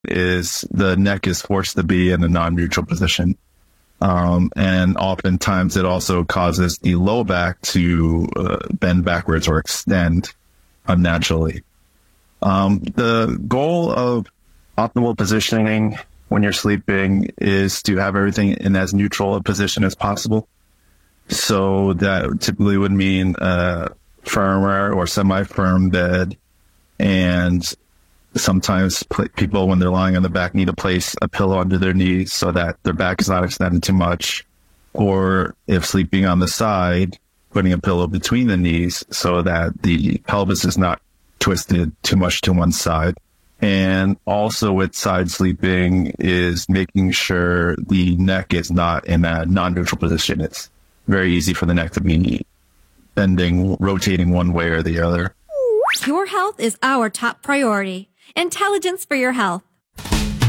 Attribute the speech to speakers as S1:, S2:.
S1: is the neck is forced to be in a non-neutral position. And oftentimes it also causes the low back to bend backwards or extend unnaturally. The goal of optimal positioning when you're sleeping is to have everything in as neutral a position as possible. So that typically would mean a firmer or semi-firm bed. And sometimes people, when they're lying on the back, need to place a pillow under their knees so that their back is not extended too much. Or if sleeping on the side, putting a pillow between the knees so that the pelvis is not twisted too much to one side. And also with side sleeping is making sure the neck is not in a non-neutral position. It's very easy for the neck to be bending, rotating one way or the other.
S2: Your health is our top priority. Intelligence for your health.